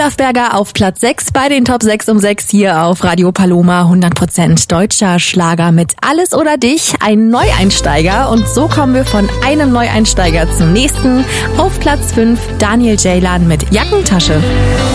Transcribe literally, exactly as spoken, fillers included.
Olaf Berger auf Platz sechs bei den Top sechs um sechs hier auf Radio Paloma. hundert Prozent deutscher Schlager mit Alles oder Dich, ein Neueinsteiger. Und so kommen wir von einem Neueinsteiger zum nächsten. Auf Platz fünf Daniel Ceylan mit Jackentasche.